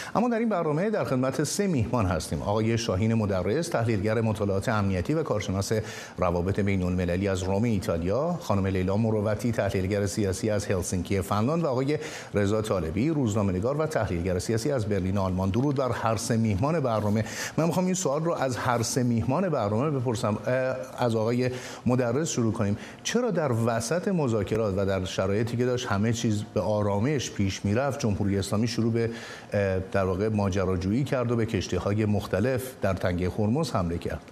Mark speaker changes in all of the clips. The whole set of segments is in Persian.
Speaker 1: اما در این برنامه در خدمت 3 میهمان هستیم. آقای شاهین مدرس، تحلیلگر مطالعات امنیتی و کارشناس روابط بین‌المللی از روم ایتالیا، خانم لیلا مروتی، تحلیلگر سیاسی از هلسینکی فنلاند و آقای رضا طالبی، روزنامه‌نگار و تحلیلگر سیاسی از برلین آلمان. درود بر هر 3 میهمان برنامه. من می‌خوام این سوال رو از هر 3 میهمان برنامه بپرسم. از آقای مدرس شروع کنیم. چرا در وسط مذاکرات و در شرایطی که داشت همه چیز به آرامش پیش میرفت، جمهوری اسلامی شروع به در واقع ماجراجویی کرد و به کشتی‌های مختلف در تنگه هرمز حمله کرد؟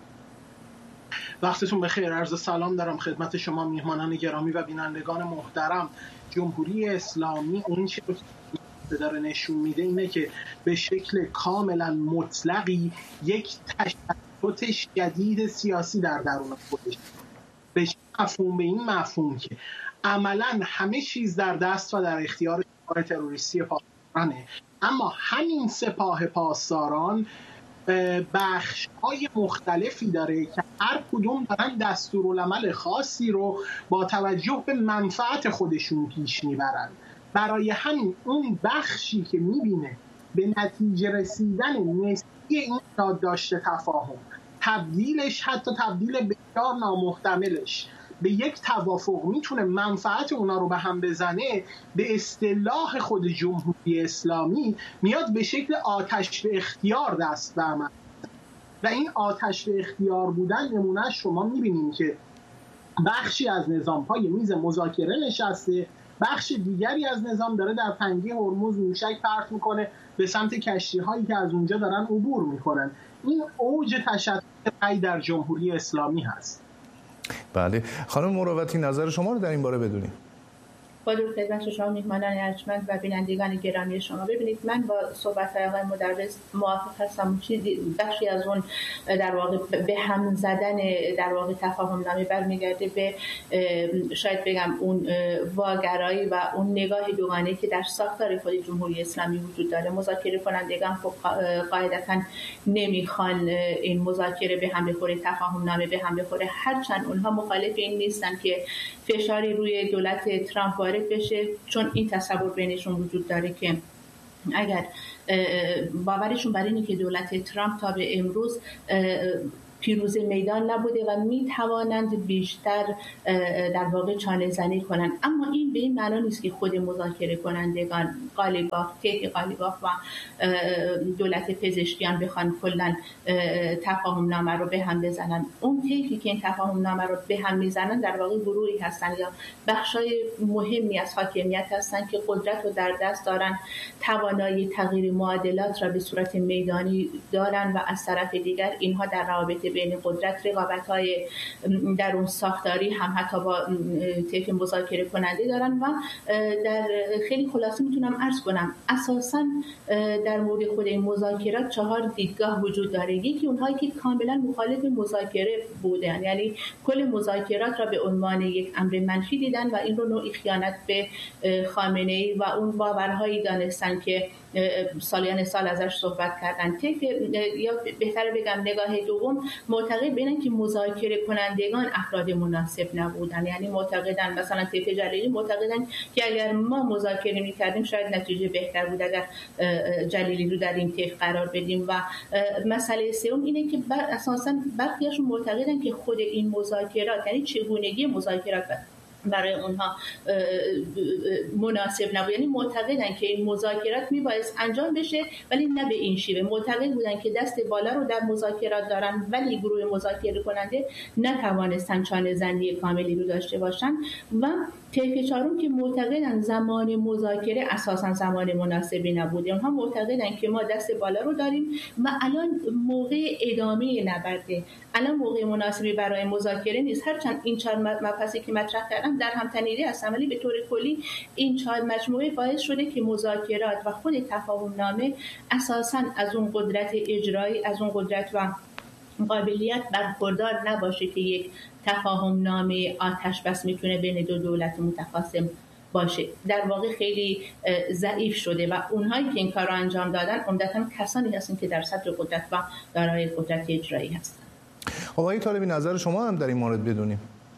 Speaker 2: وقتتون بخیر. عرض سلام دارم خدمت شما میهمانان گرامی و بینندگان محترم. جمهوری اسلامی اون چه داره نشون میده اینه که به شکل کاملا مطلقی یک تشتت شدید سیاسی در درون خودش به این مفهوم که عملا همه چیز در دست و در اختیار سپاه تروریستی پاسدارانه، اما همین سپاه پاسداران بخش‌های مختلفی داره که هر کدوم دارن دستورالعمل خاصی رو با توجه به منفعت خودشون پیش میبرن. برای همین اون بخشی که میبینه به نتیجه رسیدن نسبی این داشته تفاهم تبدیلش، حتی تبدیل بسیار نامحتملش به یک توافق میتونه منفعت اونا رو به هم بزنه، به اصطلاح خود جمهوری اسلامی میاد به شکل آتش به اختیار دست به عمل. و این آتش به اختیار بودن نمونهش شما میبینیم که بخشی از نظام پای میز مذاکره نشسته، بخش دیگری از نظام داره در تنگه هرمز موشک پرت میکنه به سمت کشتی هایی که از اونجا دارن عبور میکنن. این اوج تشدد رأی در جمهوری اسلامی هست.
Speaker 1: بله، خانم مروتی نظر شما رو در این باره بدونیم.
Speaker 3: با درود خدمت شما میهمانان ارجمند و بینندگان گرامی شما. ببینید، من با صحبت‌های آقای مدرس موافق هستم. بخشی از اون در واقع به هم زدن در واقع تفاهم‌نامه برمیگرده به شاید بگم اون واگرایی و اون نگاه دوگانه‌ای که در ساختار خود جمهوری اسلامی وجود داره. مذاکره کنندگان خب قاعدتاً نمیخوان این مذاکره به هم بخوره، تفاهم‌نامه به هم بخوره، هرچند اونها مخالف این نیستن که فشاری روی دولت ترامپ وارد بشه، چون این تصور بینشون وجود داره که اگر باورشون بر اینه که دولت ترامپ تا به امروز پیروز میدان نبوده و میتوانند بیشتر در واقع چانه زنی کنند. اما این به این معنا نیست که خود مذاکره کنندگان قالیباف و دولت پزشکیان بخوان کلا تفاهم نامه رو به هم بزنن. اون طیفی که این تفاهم نامه رو به هم میزنن در واقع گروهی هستن یا بخشای مهمی از حاکمیت هستن که قدرت رو در دست دارن، توانایی تغییر معادلات را به صورت میدانی دارن و از طرف دیگر اینها در روابط بین قدرت رقابت‌های در اون ساختاری هم حتی با طیف مذاکره کننده دارن. و در خیلی خلاصه میتونم عرض کنم اساساً در مورد خود این مذاکرات 4 دیدگاه وجود داره. یکی اونهایی که کاملا مخالف مذاکره بودن، یعنی کل مذاکرات را به عنوان یک امر منفی دیدن و این رو نوعی خیانت به خامنه‌ای و اون باورهایی دانستن که سالیان سال ازش صحبت کردن. یا بهتره بگم نگاه دوم معتقد بینن که مذاکره کنندگان افراد مناسب نبودن، یعنی معتقدن مثلا طیف جلیلی معتقدن که اگر ما مذاکره می‌کردیم شاید نتیجه بهتر بود اگر جلیلی رو در این طیف قرار بدیم. و مسئله سوم اینه که اساساً برخیاشون معتقدن که خود این مذاکرات، یعنی چگونگی مذاکرات برای اونها مناسب نبود، یعنی معتقدن که این مذاکرات میبایست انجام بشه ولی نه به این شیوه. معتقد بودن که دست بالا رو در مذاکرات دارن ولی گروه مذاکره کننده نتوانستن چانه زنی کاملی رو داشته باشن. و طیف چهارم که معتقدن زمان مذاکره اساسا زمان مناسبی نبوده. اونها معتقدن که ما دست بالا رو داریم و الان موقع ادامه نبرده، الان موقع مناسبی برای مذاکره نیست. هرچند این 4 مبحثی که مطرح کردم در هم تنیده است، ولی به طور کلی این 4 مجموعه باعث شده که مذاکرات و خود تفاهم نامه اساسا از اون قدرت اجرایی، از اون قدرت و قابلیت برخوردار نباشه که یک تفاهم نامه آتش بس میتونه بین دو دولت متخاصم باشه. در واقع خیلی ضعیف شده و اونهایی که این کار رو انجام دادن عمدتاً کسانی هستن که در صدر قدرت و دارای قدرت اجرایی هستن.
Speaker 1: خب آقای طالبی نظر شما هم در این مورد بدونیم.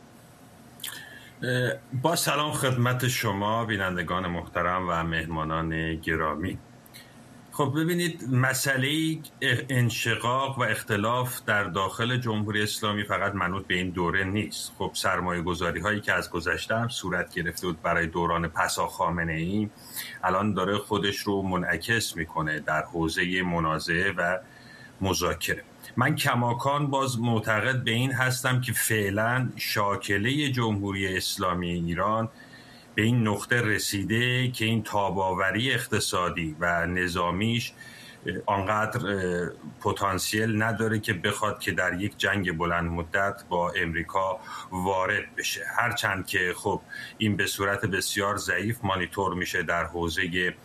Speaker 4: با سلام خدمت شما بینندگان محترم و مهمانان گرامی. خب ببینید، مسئله انشقاق و اختلاف در داخل جمهوری اسلامی فقط منوط به این دوره نیست. خب سرمایه گذاری هایی که از گذشته هم صورت گرفته بود برای دوران پسا خامنه ای الان داره خودش رو منعکس میکنه در حوزه منازعه و مذاکره. من کماکان باز معتقد به این هستم که فعلا شاکله جمهوری اسلامی ایران به این نقطه رسیده که این تاباوری اقتصادی و نظامیش آنقدر پتانسیل نداره که بخواد که در یک جنگ بلند مدت با امریکا وارد بشه، هرچند که خب این به صورت بسیار ضعیف مانیتور میشه در حوزه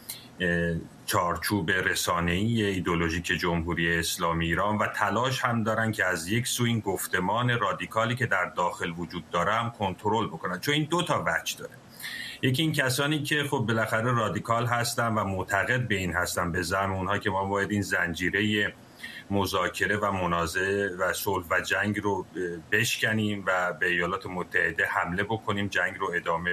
Speaker 4: چارچوب رسانه‌ای ایدئولوژیک جمهوری اسلامی ایران و تلاش هم دارن که از یک سو این گفتمان رادیکالی که در داخل وجود داره هم کنترل بکنن، چون این دو تا وجه داره. یکی این کسانی که خب بالاخره رادیکال هستن و معتقد به این هستن به زعم اونها که ما باید این زنجیره مذاکره و منازعه و صلح و جنگ رو بشکنیم و به ایالات متحده حمله بکنیم، جنگ رو ادامه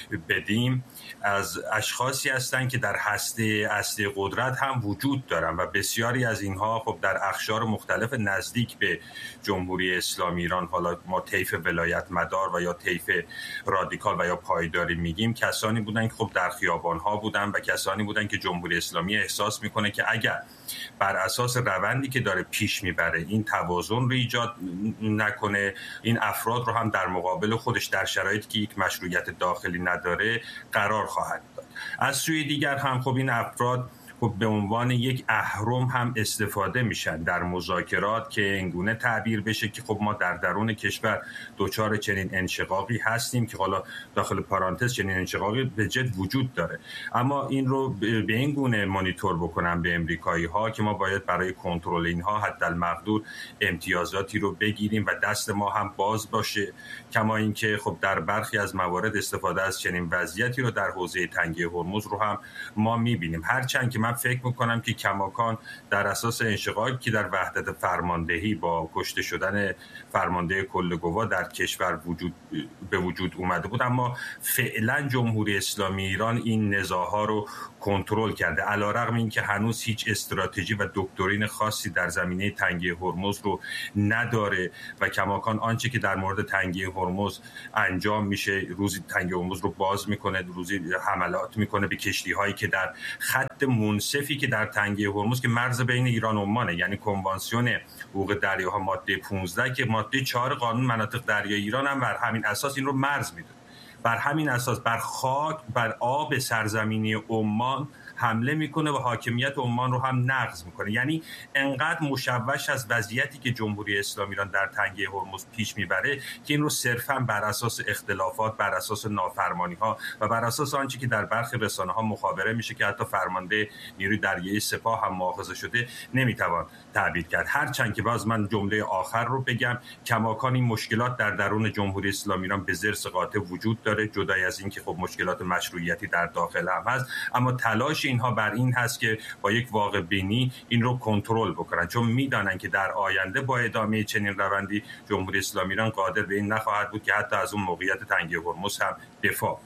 Speaker 4: بدیم، از اشخاصی هستند که در هسته اصلی قدرت هم وجود دارن و بسیاری از اینها خب در اقشار مختلف نزدیک به جمهوری اسلامی ایران، حالا ما طیف ولایت مدار و یا طیف رادیکال و یا پایداری میگیم، کسانی بودن که خب در خیابان‌ها بودن و کسانی بودن که جمهوری اسلامی احساس میکنه که اگر بر اساس روندی که داره پیش میبره این توازن رو ایجاد نکنه، این افراد رو هم در مقابل خودش در شرایطی که یک مشروعیت داخلی نداره قرار خواهد داد. از سوی دیگر هم خب این افراد خب به عنوان یک اهرم هم استفاده میشن در مذاکرات که اینگونه تعبیر بشه که خب ما در درون کشور دوچار چنین انشقاقی هستیم که حالا داخل پرانتز چنین انشقاقی به جد وجود داره، اما این رو به این گونه مانیتور بکنن به امریکایی ها که ما باید برای کنترل اینها حداالمقدور امتیازاتی رو بگیریم و دست ما هم باز باشه، کما اینکه خب در برخی از موارد استفاده از چنین وضعیتی رو در حوزه تنگه هرمز رو هم ما میبینیم، هرچند که من فکر میکنم که کماکان در اساس انشقاقی که در وحدت فرماندهی با کشته شدن فرمانده کل‌قوا در کشور به وجود اومده بود، اما فعلا جمهوری اسلامی ایران این نزاع‌ها رو کنترل کرده، علیرغم اینکه هنوز هیچ استراتژی و دکترین خاصی در زمینه تنگه هرمز رو نداره و کماکان آنچه که در مورد تنگه هرمز انجام میشه، روزی تنگه هرمز رو باز میکنه، روزی حملات میکنه به کشتی‌هایی که در خط منصفی که در تنگه هرمز که مرز بین ایران و عمان، یعنی کنوانسیون حقوق دریاها ماده 15 که ماده 4 قانون مناطق دریایی ایران هم بر همین اساس این رو مرز میده، بر همین اساس بر خاک بر آب سرزمینی عمان حمله میکنه و حاکمیت عمان رو هم نقض میکنه. یعنی انقدر مشوش از وضعیتی که جمهوری اسلامی ایران در تنگه هرمز پیش میبره که این رو صرفا بر اساس اختلافات، بر اساس نافرمانی ها و بر اساس آنچه که در برخی رسانه ها مخابره میشه که حتی فرمانده نیروی دریایی سپاه هم مؤاخذه شده نمیتوان تعبیر کرد. هرچند که باز من جمله آخر رو بگم، کماکان این مشکلات در درون جمهوری اسلامی ایران به ضرس قاطع وجود داره، جدای از این که خب مشکلات مشروعیتی در داخل هم هست، اما تلاش اینها بر این هست که با یک واقع بینی این رو کنترل بکنن، چون میدانن که در آینده با ادامه چنین روندی جمهوری اسلامی ایران قادر به این نخواهد بود که حتی از اون موقعیت تنگه هرمز هم دفاع.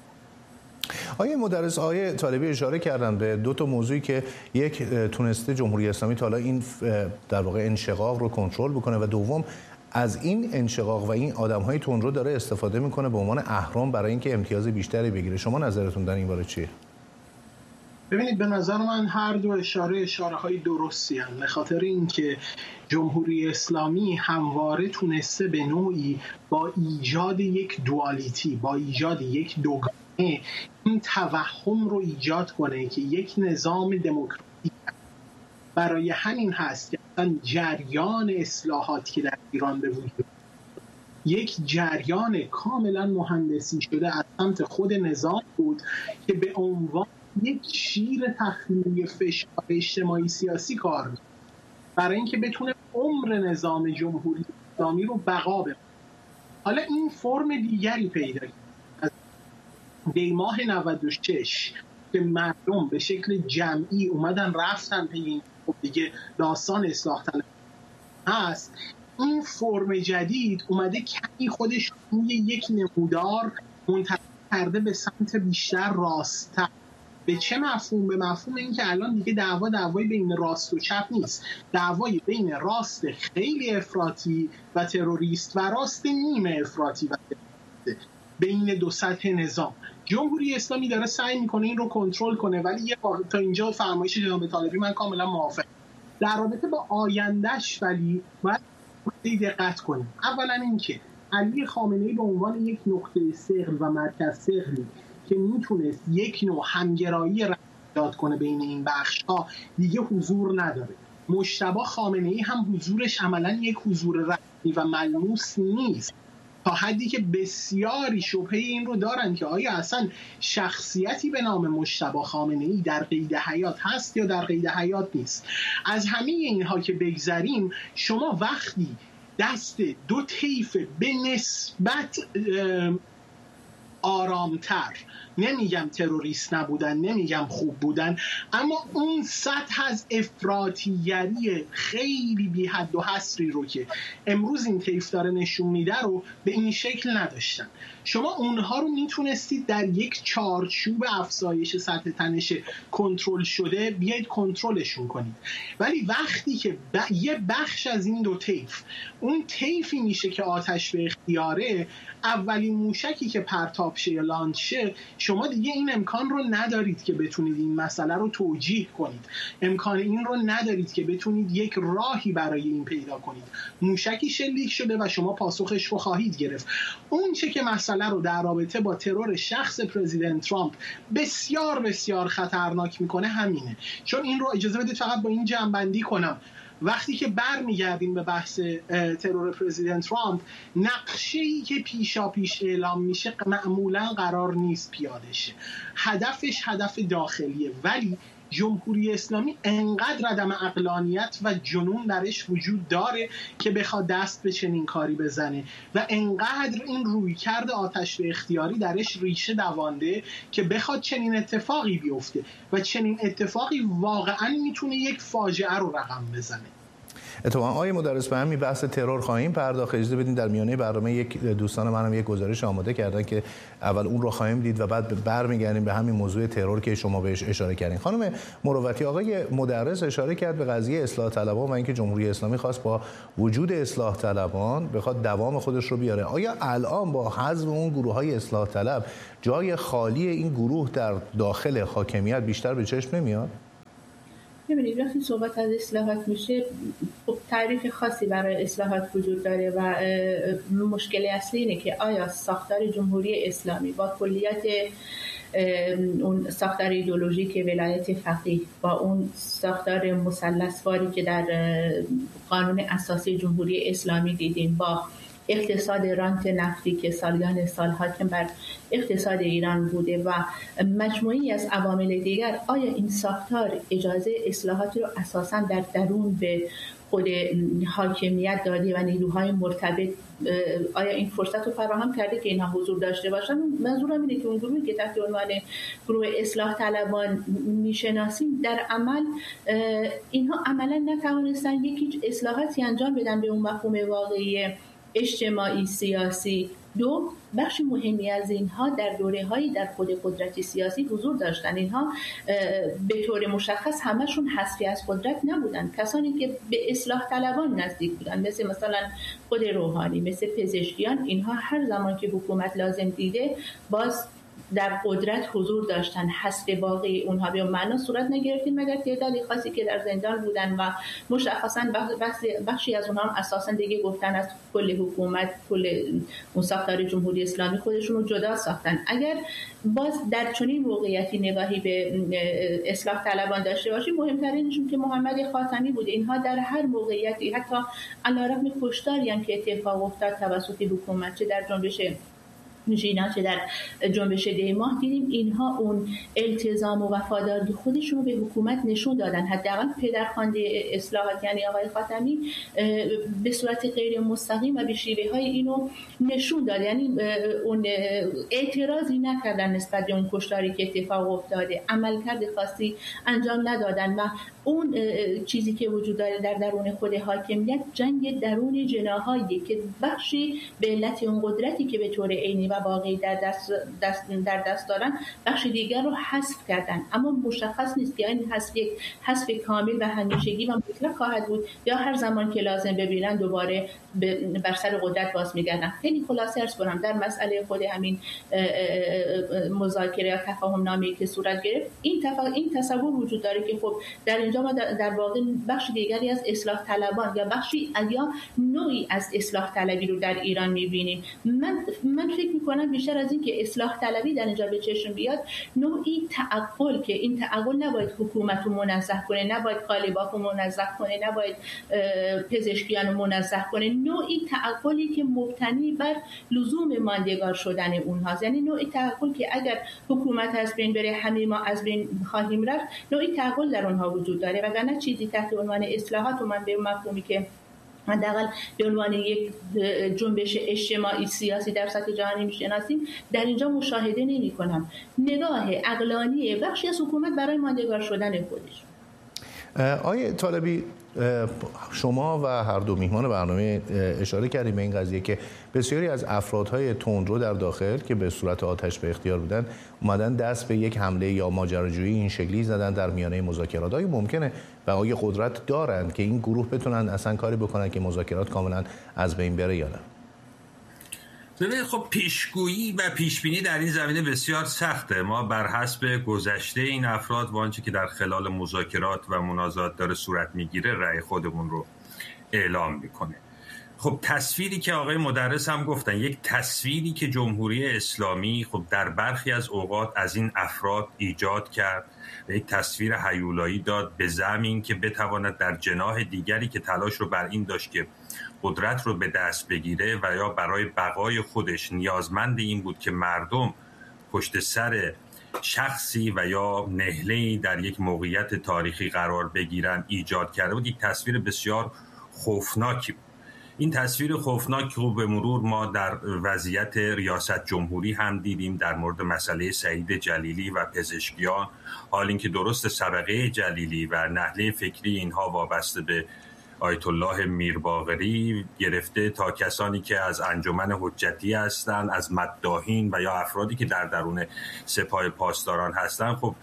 Speaker 1: آقای مدرس، آقای طالبی اشاره کردن به دو تا موضوعی که یک تونسته جمهوری اسلامی تا حالا این در واقع انشقاق رو کنترل بکنه و دوم از این انشقاق و این آدم‌های تندرو داره استفاده میکنه به عنوان اهرم برای اینکه امتیاز بیشتری بگیره. شما نظرتون در این باره چیه؟
Speaker 2: ببینید، به نظر من هر دو اشاره‌های درستی هستند، به خاطر اینکه جمهوری اسلامی همواره تونسته به نوعی با ایجاد یک دوالیتی، با ایجاد یک دوگانه، این توهم رو ایجاد کنه که یک نظام دموکراتیک. برای همین هست که اصلا جریان اصلاحاتی که در ایران به وجود یک جریان کاملا مهندسی شده از سمت خود نظام بود که به عنوان یک شیر تخلیه فشار اجتماعی سیاسی کار می‌کنه برای اینکه بتونه عمر نظام جمهوری اسلامی رو بقا بده. حالا این فرم دیگری پیدا کرد از دیماه 96 که مردم به شکل جمعی اومدن رفتن به این دیگه داستان اصلاح طلب هست. این فرم جدید اومده کمی خودش روی یک نمودار منتقل کرده به سمت بیشتر راست‌تر به چه مفهوم؟ به مفهوم این که الان دیگه دعوای بین راست و چپ نیست، دعوای بین راست خیلی افراطی و تروریست و راست نیمه افراطی و تروریست، بین دو سطح نظام. جمهوری اسلامی داره سعی میکنه این رو کنترل کنه، ولی تا اینجا فرمایش جناب طالبی من کاملا موافقم. در رابطه با آیندهش ولی باید دقت کنیم. اولا اینکه علی خامنه‌ای به عنوان یک نقطه ثقل و مرکز ثقلی که میتونست یک نوع همگرایی را ایجاد کنه بین این بخش‌ها دیگه حضور نداره. مجتبی خامنه‌ای هم حضورش عملاً یک حضور رسمی و ملموس نیست، تا حدی که بسیاری شبهه این رو دارن که آیا اصلا شخصیتی به نام مجتبی خامنه‌ای در قید حیات هست یا در قید حیات نیست. از همه اینها که بگذریم، شما وقتی دست دو طیف به نسبت آرامتر، نمیگم تروریست نبودن، نمیگم خوب بودن، اما اون سطح از افراطیگری خیلی بی حد و حصری رو که امروز این طیف داره نشون میده رو به این شکل نداشتن. شما اونها رو میتونستید در یک چارچوب افزایش سطح تنش کنترل شده بیاید کنترلشون کنید، ولی وقتی که یه بخش از این دو طیف اون طیفی میشه که آتش به اختیاره، اولین موشکی که پرتاب شه یا لانچ شه، شما دیگه این امکان رو ندارید که بتونید این مسئله رو توجیه کنید، امکان این رو ندارید که بتونید یک راهی برای این پیدا کنید. موشکی شلیک شده و شما پاسخش رو خواهید گرفت. اون چه که مسئله رو در رابطه با ترور شخص پرزیدنت ترامپ بسیار بسیار خطرناک میکنه همینه. چون این رو اجازه بدید فقط با این جمع‌بندی کنم، وقتی که برمیگردیم به بحث ترور پرزیدنت ترامپ، نقشه‌ای که پیشاپیش اعلام میشه معمولا قرار نیست پیاده شه، هدفش هدف داخلیه، ولی جمهوری اسلامی انقدر عدم عقلانیت و جنون درش وجود داره که بخواد دست به چنین کاری بزنه و انقدر این رویکرد آتش به اختیاری درش ریشه دوانده که بخواد چنین اتفاقی بیفته و چنین اتفاقی واقعا میتونه یک فاجعه رو رقم بزنه.
Speaker 1: اتفاقا آقای مدرس به همین بحث ترور خواهیم پرداخت. اجازه بدین در میانه برنامه یک دوستان منم یک گزارش آماده کردن که اول اون رو خواهیم دید و بعد برمیگردیم به همین موضوع ترور که شما بهش اشاره کردین. خانم مروتی، آقای مدرس اشاره کرد به قضیه اصلاح طلبان و اینکه جمهوری اسلامی خواست با وجود اصلاح طلبان بخواد دوام خودش رو بیاره. آیا الان با حذف اون گروه‌های اصلاح طلب جای خالی این گروه در داخل حاکمیت بیشتر به چشم نمیاد؟
Speaker 3: ببینید وقتی صحبت از اصلاحات میشه، خب تعریف خاصی برای اصلاحات وجود داره و مشکل اصلی اینه که آیا ساختار جمهوری اسلامی با کلیت اون ساختار ایدئولوژیک ولایت فقیه با اون ساختار مثلث‌واری که در قانون اساسی جمهوری اسلامی دیدیم، با اقتصاد رانت نفتی که سالیان سال حاکم بر اقتصاد ایران بوده و مجموعی از عوامل دیگر، آیا این ساختار اجازه اصلاحاتی رو اساساً در درون به خود حاکمیت داده و نیروهای مرتبط آیا این فرصت رو فراهم کرده که اینها حضور داشته باشن؟ منظورم اینه که اون گروهی که تحت عنوان گروه اصلاح طلبان میشناسیم در عمل اینها عملاً نتوانستن یکی اصلاحاتی انجام بدن به اون مفهوم واقعی اجتماعی سیاسی. دو، بخش مهمی از اینها در دوره‌هایی در خود قدرت سیاسی حضور داشتن. اینها به طور مشخص همشون حذفی از قدرت نبودن، کسانی که به اصلاح طلبان نزدیک بودن، مثلا خود روحانی، مثل پزشکیان، اینها هر زمان که حکومت لازم دیده باز در قدرت حضور داشتن. حذف واقعی اونها به معنا صورت نگرفتیم مگر تعدادی خاصی که در زندان بودن و مشخصا بخشی از اونها هم اساسا دیگه گفتن از کل حکومت، کل اون ساختار جمهوری اسلامی خودشون رو جدا ساختن. اگر باز در چنین موقعیتی نگاهی به اصلاح طلبان داشته باشیم، مهمترینشون که محمد خاتمی بوده. اینها در هر موقعیتی، حتی علیرغم کشتاری هم که اتفاق افتاد توسط حکومت، چه در جنبش ژینا چه در جنبش دیماه، دیدیم اینها اون التزام و وفاداری خودشون رو به حکومت نشون دادن. حداقل پدرخوانده اصلاحات یعنی آقای خاتمی به صورت غیر مستقیم و به شیوه‌های اینو نشون داد، یعنی اون اعتراضی نکردن نسبت به اون کشتاری که اتفاق افتاده، عملکرد خاصی انجام ندادن و اون چیزی که وجود داره در درون خود حاکمیت، جنگ درون جناحایی که بخشی به علت اون قدرتی که به طور عینی و و واقعی در دست دارن، بخش دیگر رو حذف کردن. اما مشخص نیست که این حذف کامل و همیشگی و مطلق خواهد بود یا هر زمان که لازم ببینن دوباره بر سر قدرت باز میگردن. خیلی خلاصه عرض کنم در مسئله خود همین مذاکره یا تفاهم نامه‌ای که صورت گرفت، این تصور وجود داره که خب در اینجا ما در واقع بخش دیگری از اصلاح طلبان یا نوعی از اصلاح طلبی رو در ایران می‌بینیم. من فکر می‌کنم بیشتر از این که اصلاح طلبی در اینجا به چشم بیاد، نوعی تعقل که این تعقل نباید حکومت رو منزه کنه، نباید قالیباف رو منزه کنه، نباید پزشکیان رو منزه کنه، نوعی تعقلی که مبتنی بر لزوم ماندگار شدن اونهاست. یعنی نوعی تعقل که اگر حکومت از بین بره همه ما از بین خواهیم رفت، نوعی تعقل در اونها وجود داره. وگرنه چیزی تحت عنوان اصلاحات و من به مفهومی که حداقل به عنوان یک جنبش اجتماعی سیاسی در سطح جهانی میشناسیم در اینجا مشاهده نمی‌کنم. نگاه عقلانی بخشی از حکومت برای ماندگار شدن خودش.
Speaker 1: آقای طالبی، شما و هر دو میهمان برنامه اشاره کردیم به این قضیه که بسیاری از افرادهای تندرو در داخل که به صورت آتش به اختیار بودن اومدن دست به یک حمله یا ماجراجویی این شکلی زدن در میانه مذاکرات. آیا ممکنه و آیا قدرت دارند که این گروه بتونن اصلا کاری بکنن که مذاکرات کاملا از بین بره یا نه؟
Speaker 4: خب پیشگویی و پیشبینی در این زمینه بسیار سخته. ما بر حسب گذشته این افراد و آنچه که در خلال مذاکرات و منازعات داره صورت میگیره رأی خودمون رو اعلام میکنه. خب تصویری که آقای مدرس هم گفتن، یک تصویری که جمهوری اسلامی خب در برخی از اوقات از این افراد ایجاد کرد و یک تصویر هیولایی داد به زمین که بتواند در جناح دیگری که تلاش رو بر این داشت که قدرت رو به دست بگیره و یا برای بقای خودش نیازمند این بود که مردم پشت سر شخصی و یا نهله‌ای در یک موقعیت تاریخی قرار بگیرن ایجاد کرده بود. یک تصویر بسیار خوفناکی بود. این تصویر خوفناک رو به مرور ما در وضعیت ریاست جمهوری هم دیدیم، در مورد مسئله سعید جلیلی و پزشکیان، حال اینکه درست سبقه جلیلی و نحله فکری اینها وابسته به آیت الله میرباقری گرفته تا کسانی که از انجمن حجتی هستند، از مداحین و یا افرادی که در درون سپاه پاسداران هستند، خب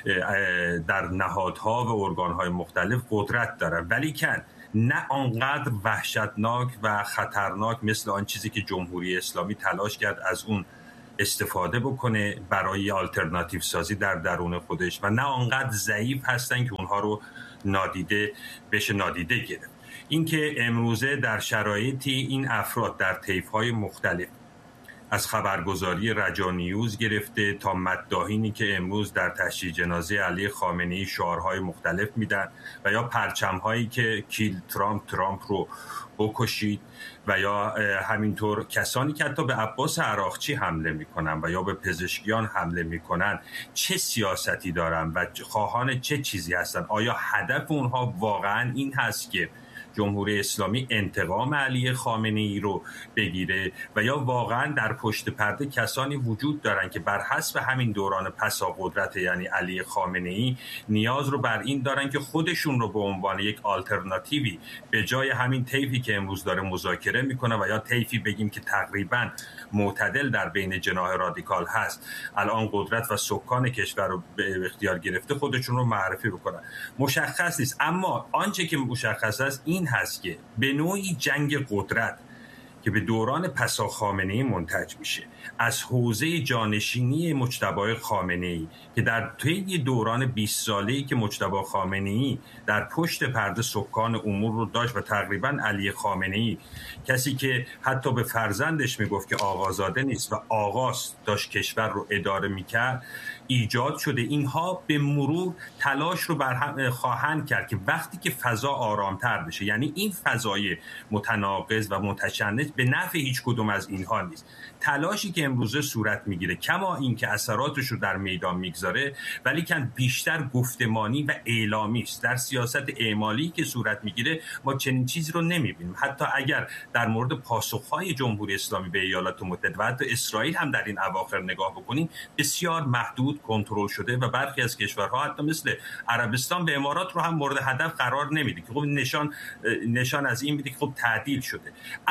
Speaker 4: در نهادها و ارگانهای مختلف قدرت دارند، ولی کن نه آنقدر وحشتناک و خطرناک مثل آن چیزی که جمهوری اسلامی تلاش کرد از اون استفاده بکنه برای آلترناتیو سازی در درون خودش، و نه آنقدر ضعیف هستن که اونها رو نادیده گرفت. اینکه امروزه در شرایطی این افراد در طیف‌های مختلف از خبرگزاری رجا نیوز گرفته تا مداحینی که امروز در تشییع جنازه علی خامنه‌ای شعارهای مختلف میدن و یا پرچم‌هایی که کیل ترامپ رو بکشید و یا همینطور کسانی که حتی به عباس عراقچی حمله میکنن و یا به پزشکیان حمله میکنن، چه سیاستی دارن و خواهان چه چیزی هستن؟ آیا هدف اونها واقعا این هست که جمهوری اسلامی انتقام علی خامنه‌ای رو بگیره و یا واقعا در پشت پرده کسانی وجود دارن که بر حسب همین دوران پساقدرت یعنی علی خامنه‌ای نیاز رو بر این دارن که خودشون رو به عنوان یک آلترناتیوی به جای همین طیفی که امروز داره مذاکره میکنه و یا طیفی بگیم که تقریبا معتدل در بین جناح رادیکال هست الان قدرت و سکان کشور رو به اختیار گرفته، خودشون رو معرفی بکنن. مشخص نیست، اما آنچه که مشخص است این هست که به نوعی جنگ قدرت که به دوران پسا خامنه‌ای منتج میشه از حوزه جانشینی مجتبی خامنه‌ای که در طی دوران 20 ساله‌ای که مجتبی خامنه‌ای در پشت پرده سکان امور رو داشت و تقریبا علی خامنه‌ای کسی که حتی به فرزندش میگفت که آقازاده نیست و آقاست داشت کشور رو اداره میکرد ایجاد شده. اینها به مرور تلاش رو خواهند کرد که وقتی که فضا آرامتر بشه، یعنی این فضای متناقض و متشنج به نفع هیچ کدوم از اینها نیست. تلاشی که امروزه صورت میگیره کما این که اثراتش رو در میدان میگذاره، ولی کن بیشتر گفتمانی و اعلامی است. در سیاست اعمالی که صورت میگیره ما چنین چیزی رو نمیبینیم. حتی اگر در مورد پاسخهای جمهوری اسلامی به ایالات متحده و حتی اسرائیل هم در این اواخر نگاه بکنیم، بسیار محدود کنترل شده و برخی از کشورها حتی مثل عربستان به امارات رو هم مورد هدف قرار نمیده که خب نشان از این میده که خب تعدیل شده. اما در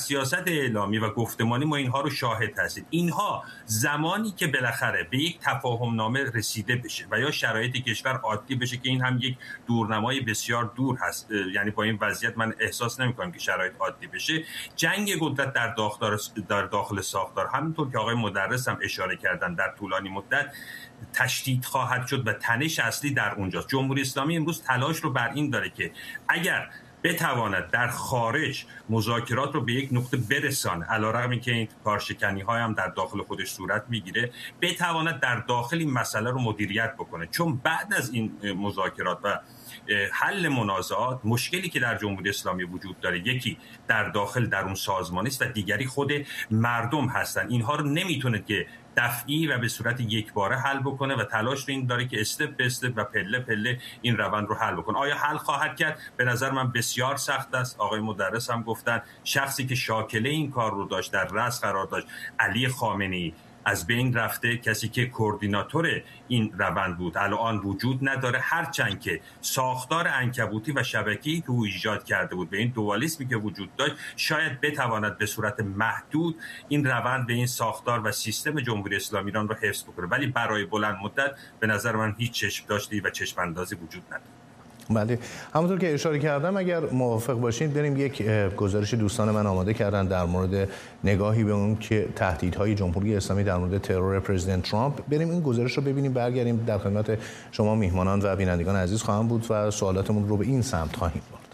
Speaker 4: سیاست اعلامی و گفتمانی ما اینها رو شاهد هستیم. اینها زمانی که بالاخره به یک تفاهم نامه رسیده بشه و یا شرایط کشور عادی بشه که این هم یک دورنمای بسیار دور هست، یعنی با این وضعیت من احساس نمی‌کنم که شرایط عادی بشه، جنگ قدرت در داخل ساختار، همونطور که آقای مدرس هم اشاره کردن، در طولانی مدت تشدید خواهد شد و تنش اصلی در اونجاست. جمهوری اسلامی امروز تلاش رو بر این داره که اگر بتواند در خارج مذاکرات رو به یک نقطه برسانه، علیرغم اینکه این کارشکنی‌های هم در داخل خودش صورت میگیره، بتواند در داخل این مسئله رو مدیریت بکنه. چون بعد از این مذاکرات و حل منازعات، مشکلی که در جمهوری اسلامی وجود داره، یکی در داخل در اون سازمانی است و دیگری خود مردم هستن. اینها رو نمیتونه که دفعی و به صورت یکباره حل بکنه و تلاش رو این داره که استپ به استپ و پله پله این روند رو حل بکنه. آیا حل خواهد کرد؟ به نظر من بسیار سخت است. آقای مدرس هم گفتن شخصی که شاکله این کار رو داشت، در رأس قرار داشت، علی خامنه‌ای، از بین رفته. کسی که کوردیناتور این روند بود الان وجود نداره، هرچند که ساختار عنکبوتی و شبکه‌ای که او ایجاد کرده بود به این دوالیسمی که وجود داشت، شاید بتواند به صورت محدود این روند به این ساختار و سیستم جمهوری اسلامی ایران رو حفظ بکنه، ولی برای بلند مدت به نظر من هیچ چشم داشتی و چشم اندازی وجود نداره.
Speaker 1: بله، همونطور که اشاره کردم، اگر موافق باشید بریم یک گزارش دوستان من آماده کردن در مورد نگاهی به اون که تهدیدهای جمهوری اسلامی در مورد ترور پرزیدنت ترامپ. بریم این گزارش رو ببینیم، برگردیم در خدمت شما میهمانان و بینندگان عزیز خواهم بود و سوالاتمون رو به این سمت خواهیم برد.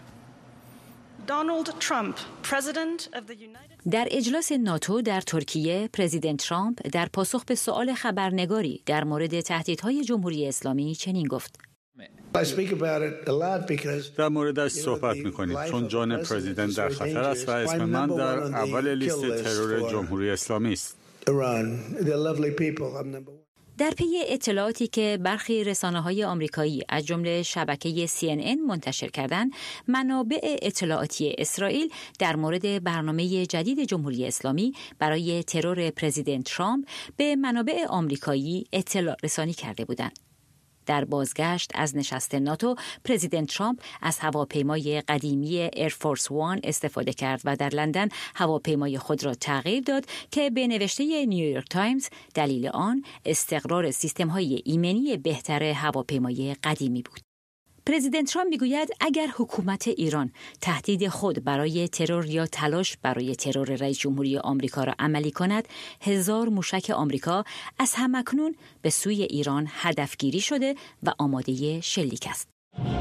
Speaker 5: در اجلاس ناتو در ترکیه، پرزیدنت ترامپ در پاسخ به سؤال خبرنگاری در مورد تهدیدهای جمهوری اسلامی چنین گفت:
Speaker 6: در موردش صحبت می‌کنیم چون جان پرزیدنت در خطر است و اسم من در اول لیست ترور جمهوری اسلامی است.
Speaker 5: در پی اطلاعاتی که برخی رسانه‌های آمریکایی از جمله شبکه CNN منتشر کردند، منابع اطلاعاتی اسرائیل در مورد برنامه جدید جمهوری اسلامی برای ترور پرزیدنت ترامپ به منابع آمریکایی اطلاع رسانی کرده بودند. در بازگشت از نشست ناتو، پرزیدنت ترامپ از هواپیمای قدیمی ایرفورس وان استفاده کرد و در لندن هواپیمای خود را تغییر داد که به نوشته نیویورک تایمز دلیل آن استقرار سیستم‌های ایمنی بهتر هواپیمای قدیمی بود. پرزیدنت ترامپ میگوید اگر حکومت ایران تهدید خود برای ترور یا تلاش برای ترور رئیس جمهوری آمریکا را عملی کند، 1000 موشک آمریکا از همکنون به سوی ایران هدفگیری شده و آماده شلیک است.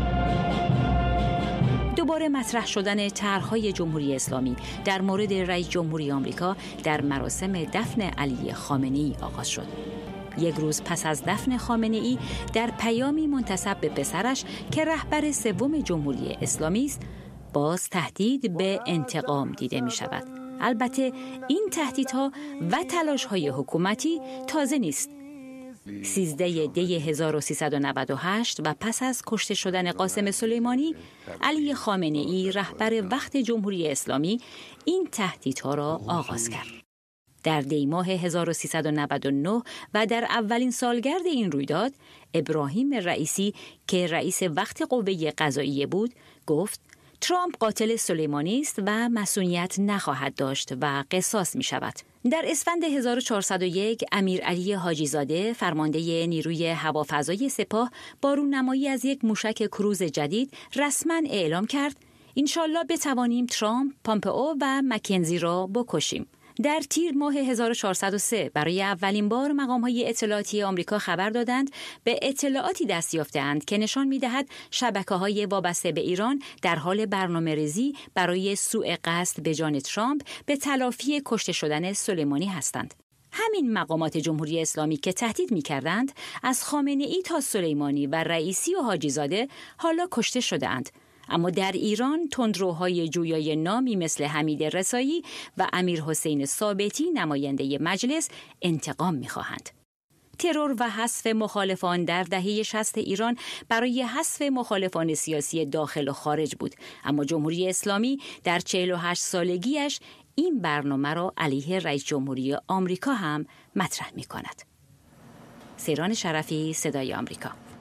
Speaker 5: دوباره مطرح شدن طرح‌های جمهوری اسلامی در مورد رئیس جمهوری آمریکا در مراسم دفن علی خامنه‌ای آغاز شد. یک روز پس از دفن خامنه‌ای، در پیامی منتسب به پسرش که رهبر سوم جمهوری اسلامی است، باز تهدید به انتقام دیده می شود. البته این تهدیدها و تلاش‌های حکومتی تازه نیست. 13 دی 1398 و پس از کشته شدن قاسم سلیمانی، علی خامنه‌ای رهبر وقت جمهوری اسلامی این تهدیدها را آغاز کرد. در دی ماه 1399 و در اولین سالگرد این رویداد، ابراهیم رئیسی که رئیس وقت قوه قضاییه بود، گفت ترامپ قاتل سلیمانی است و مسئولیت نخواهد داشت و قصاص می شود. در اسفند 1401 امیر علی حاجی زاده، فرمانده نیروی هوافضای سپاه، با رونمایی از یک موشک کروز جدید رسما اعلام کرد انشالله بتوانیم ترامپ، پامپئو و مکنزی را بکشیم. در تیر ماه 1403 برای اولین بار مقام‌های اطلاعاتی آمریکا خبر دادند به اطلاعاتی دست یافته‌اند که نشان می‌دهد شبکه‌های وابسته به ایران در حال برنامه‌ریزی برای سوء قصد به جان ترامپ به تلافی کشته شدن سلیمانی هستند. همین مقامات جمهوری اسلامی که تهدید می‌کردند از خامنه‌ای تا سلیمانی و رئیسی و حاجی زاده حالا کشته شده‌اند. اما در ایران تندروهای جویای نامی مثل حمید رسایی و امیر حسین ثابتی نماینده مجلس انتقام می‌خواهند. ترور و حذف مخالفان در دهه 60 ایران برای حذف مخالفان سیاسی داخل و خارج بود، اما جمهوری اسلامی در 48 سالگیش این برنامه را علیه رئیس جمهوری آمریکا هم مطرح می‌کند. سیران شرفی، صدای آمریکا.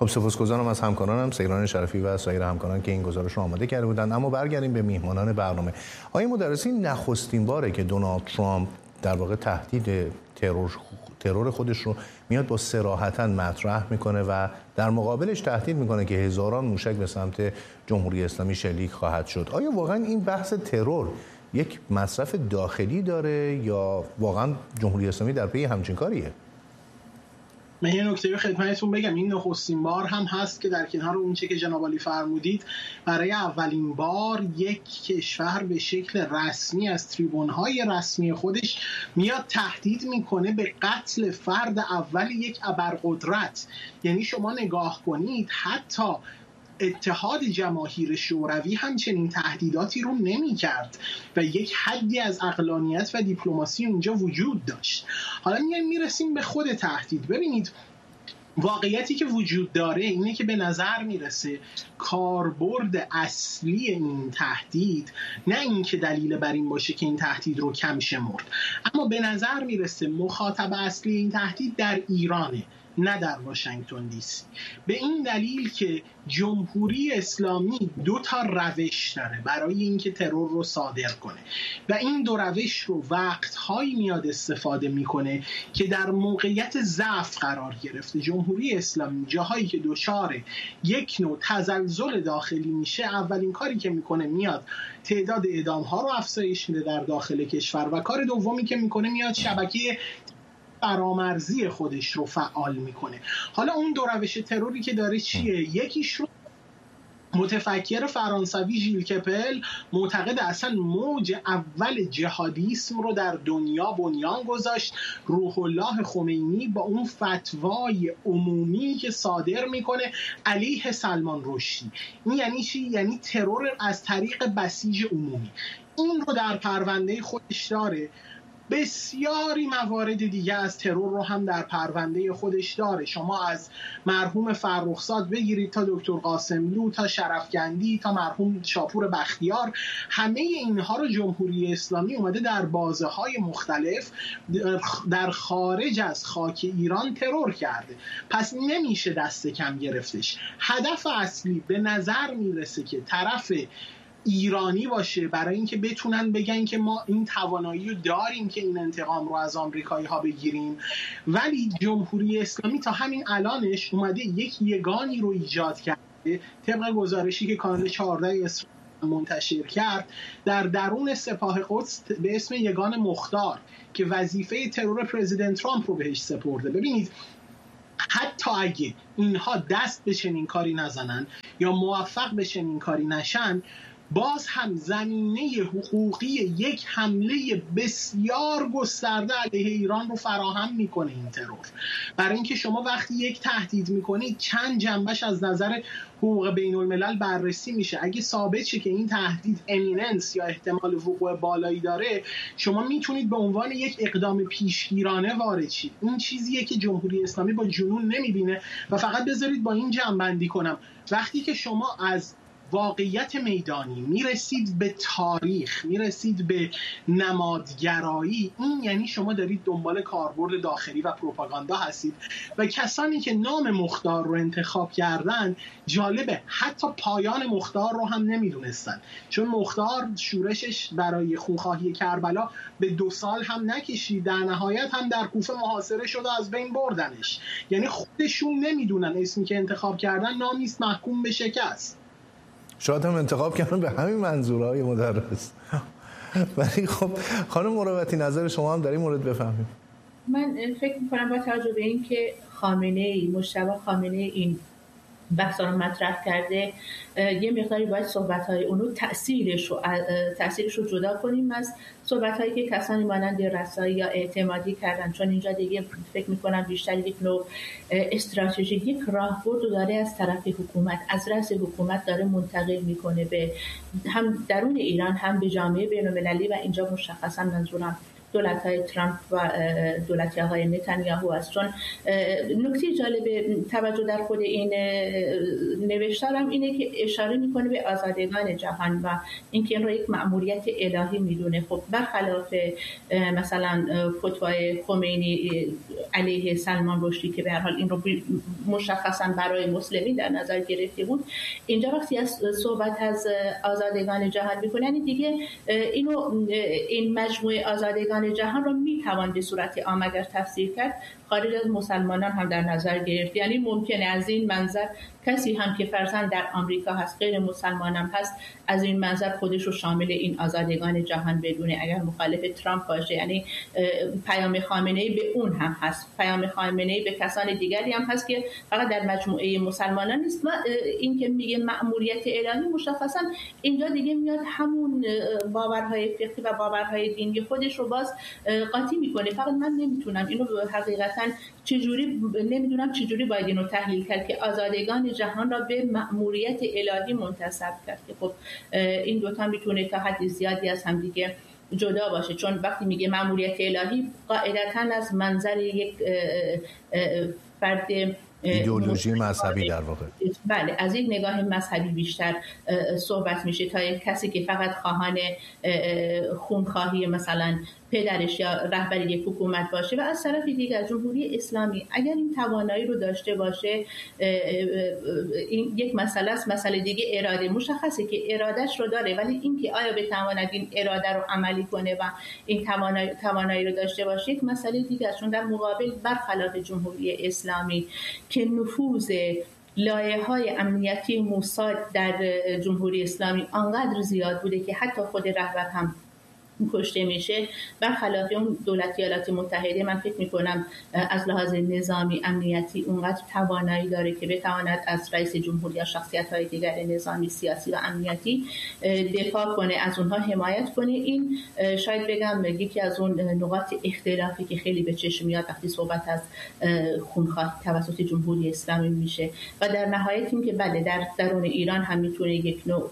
Speaker 1: خب سپاسگزارم از همکارانم سیران شرفی و سایر همکاران که این گزارش رو آماده کرده بودند. اما برگردیم به میهمانان برنامه. آقای مدرسی، نخستین باره که دونالد ترامپ در واقع تهدید ترور خودش رو میاد با صراحتاً مطرح میکنه و در مقابلش تهدید میکنه که هزاران موشک به سمت جمهوری اسلامی شلیک خواهد شد. آیا واقعا این بحث ترور یک مصرف داخلی داره یا واقعا جمهوری اسلامی در پی همچین کاریه؟
Speaker 2: من یه نکته خدمتتون بگم، این نخستین بار هم هست که در کنار اون چه که جناب عالی فرمودید برای اولین بار یک کشور به شکل رسمی از تریبون‌های رسمی خودش میاد تهدید میکنه به قتل فرد اول یک ابرقدرت. یعنی شما نگاه کنید حتی اتحاد جماهیر شوروی همچنین تهدیداتی رو نمی کرد و یک حدی از عقلانیت و دیپلماسی اونجا وجود داشت. حالا میرسیم به خود تهدید. ببینید واقعیتی که وجود داره اینه که به نظر میرسه کاربرد اصلی این تهدید نه این که دلیل بر این باشه که این تهدید رو کم شمرد، اما به نظر میرسه مخاطب اصلی این تهدید در ایرانه نه در واشنگتن دی سی. به این دلیل که جمهوری اسلامی دو تا روش داره برای اینکه ترور رو صادر کنه و این دو روش رو وقتهایی میاد استفاده میکنه که در موقعیت ضعف قرار گرفته. جمهوری اسلامی جاهایی که دچار یک نوع تزلزل داخلی میشه، اولین کاری که میکنه میاد تعداد اعدام‌ها رو افزایش میده در داخل کشور و کار دومی که میکنه میاد شبکه فرامرزی خودش رو فعال میکنه. حالا اون دو روش تروری که داره چیه؟ یکیش رو متفکر فرانسوی ژیل کپل معتقد اصلا موج اول جهادیسم رو در دنیا بنیان گذاشت. روح الله خمینی با اون فتوای عمومی که صادر میکنه علیه سلمان رشدی. این یعنی چی؟ یعنی ترور از طریق بسیج عمومی. این رو در پرونده خودش داره. بسیاری موارد دیگه از ترور رو هم در پرونده خودش داره. شما از مرحوم فرخزاد بگیرید تا دکتر قاسملو تا شرفگندی تا مرحوم شاپور بختیار، همه اینها رو جمهوری اسلامی اومده در بازه‌های مختلف در خارج از خاک ایران ترور کرده. پس نمیشه دست کم گرفتش. هدف اصلی به نظر میرسه که طرف ایرانی باشه برای اینکه بتونن بگن که ما این توانایی رو داریم که این انتقام رو از آمریکایی ها بگیریم. ولی جمهوری اسلامی تا همین الانش اومده یک یگانی رو ایجاد کرده، طبق گزارشی که کانال 14 منتشر کرد، در درون سپاه قدس به اسم یگان مختار که وظیفه ترور پرزیدنت ترامپ رو بهش سپرده. ببینید حتی اگه اینها دست به چنین کاری نزنن یا موفق به چنین کاری نشن، باز هم زمینه حقوقی یک حمله بسیار گسترده علیه ایران رو فراهم میکنه این ترور. برای اینکه شما وقتی یک تهدید میکنید چند جنبش از نظر حقوق بین الملل بررسی میشه. اگه ثابت شه که این تهدید امیننس یا احتمال وقوع بالایی داره، شما میتونید به عنوان یک اقدام پیشگیرانه وارد شید. این چیزیه که جمهوری اسلامی با جنون نمیبینه. و فقط بذارید با این جنبندی کنم، وقتی که شما از واقعیت میدانی میرسید به تاریخ، میرسید به نمادگرایی، این یعنی شما دارید دنبال کاربرد داخلی و پروپاگاندا هستید. و کسانی که نام مختار رو انتخاب کردن، جالبه حتی پایان مختار رو هم نمیدونستن، چون مختار شورشش برای خونخواهی کربلا به 2 سال هم نکشید، در نهایت هم در کوفه محاصره شد و از بین بردنش. یعنی خودشون نمیدونن اسمی که انتخاب کردن نامی است محکوم به شکست.
Speaker 1: شاید هم انتخاب کردن به همین منظورهای مدرس. ولی خب خانم مروتی، نظر شما هم در این مورد بفهمیم.
Speaker 3: من فکر می‌کنم با توجه به این که مجتبی خامنه‌ای این بحث رو مطرح کرده، یه مقداری باید صحبت‌های اونو تأثیرش رو جدا کنیم از صحبت‌هایی که کسانی مانند رسایی یا اعتمادی کردن، چون اینجا دیگه فکر می‌کنم بیشتر یک نوع استراتژی، یک راهبرد داره از طرف حکومت، از رأس حکومت داره منتقل می‌کنه به هم درون ایران هم به جامعه بین‌المللی و اینجا مشخصا منظورم دولت‌های ترامپ و دولت آقای نتانیاهو است. چون نکته جالب توجه در خود این نوشتارم اینه که اشاره میکنه به آزادگان جهان و اینکه این رو یک مأموریت الهی میدونه. خب برخلاف مثلا فتوای خمینی علیه سلمان رشدی که به هر حال این رو مشخصا برای مسلمین در نظر گرفته بود، اینجا وقتی از صحبت از آزادگان جهان میکنه یعنی دیگه این مجموعه آزادگان جهان رو میتوان به صورت عام اگر تفسیر کرد خارج از مسلمانان هم در نظر گرفت. یعنی ممکنه از این منظر کسی هم که فرضاً در آمریکا هست، غیر مسلمان هم هست، از این منظر خودش رو شامل این آزادگان جهان بدونه اگر مخالف ترامپ باشه. یعنی پیام خامنه‌ای به اون هم هست، پیام خامنه‌ای به کسان دیگری هم هست که فقط در مجموعه مسلمانان نیست. و این که میگه مأموریت الهی، مشخصاً اینجا دیگه میاد همون باورهای فقهی و باورهای دینی خودش رو باز قاطی میکنه. فقط من نمیتونم اینو حقیقتاً نمیدونم چجوری باید اینو تحلیل کرد که آزادگان جهان را به مأموریت الهی منتسب کرد. که خب این دوتا میتونه تا حد زیادی از هم دیگه جدا باشه، چون وقتی میگه مأموریت الهی قاعدتاً از منظر یک فرد
Speaker 1: ایدئولوژی مذهبی در واقع،
Speaker 3: بله، از یک نگاه مذهبی بیشتر صحبت میشه تا یک کسی که فقط خواهان خونخواهی مثلا پدرش یا رهبری یک حکومت باشه. و از طرف دیگر جمهوری اسلامی اگر این توانایی رو داشته باشه، این یک مسئله است. مسئله دیگه اراده، مشخصه که ارادهش رو داره، ولی اینکه آیا بتواند این اراده رو عملی کنه و این توانایی رو داشته باشه یک مسئله دیگه است. چون در مقابل برخلاف جمهوری اسلامی که نفوذ لایه‌های امنیتی موساد در جمهوری اسلامی آنقدر زیاد بوده که حتی خود رهبر هم کشته میشه، برخلاف اون دولت ایالات متحده من فکر میکنم از لحاظ نظامی امنیتی اونقدر توانایی داره که بتواند از رئیس جمهوری یا شخصیت‌های دیگر نظامی، سیاسی و امنیتی دفاع کنه، از اونها حمایت کنه. این شاید بگم یکی از اون نقاط اختلافی که خیلی به چشم میاد وقتی صحبت از خونخواهی توسط جمهوری اسلامی میشه. و در نهایت این که بله در درون ایران هم میتونه یک نوع